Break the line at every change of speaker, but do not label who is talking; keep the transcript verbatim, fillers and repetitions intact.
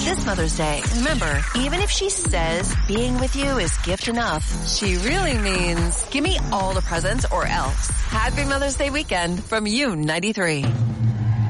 This Mother's Day, remember, even if she says being with you is gift enough, she really means give me all the presents or else. Happy Mother's Day weekend from U ninety-three.